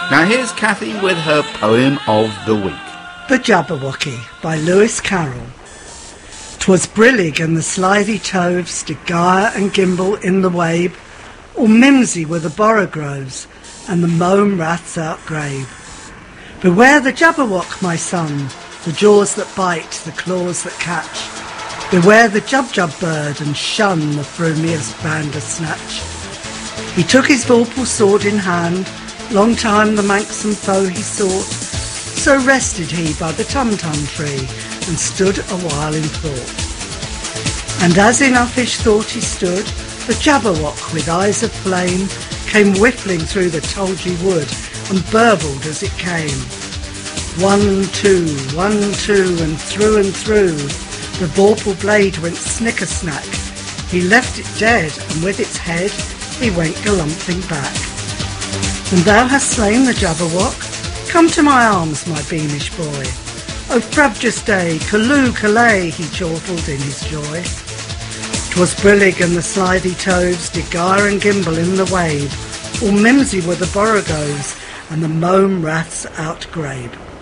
Now here's Kathy with her poem of the week. The Jabberwocky by Lewis Carroll. 'Twas brillig and the slithy toves did gyre and gimble in the wabe, all mimsy were the borogoves, and the mome raths outgrabe. Beware the Jabberwock, my son, the jaws that bite, the claws that catch. Beware the Jubjub bird, and shun the frumious bandersnatch. He took his vorpal sword in hand, long time the manxome foe he sought, so rested he by the Tumtum tree, and stood a while in thought. And as in uffish thought he stood, the Jabberwock with eyes of flame came whiffling through the tulgey wood, and burbled as it came. 1, 2, 1, 2, and through, the vorpal blade went snicker-snack. He left it dead, and with its head he went galumphing back. And thou hast slain the Jabberwock? Come to my arms, my beamish boy. O frabjous day, calloo, callay, he chortled in his joy. 'Twas brillig and the slithy toves did gyre and gimble in the wave, all mimsy were the borogoves, and the mome raths outgrabe.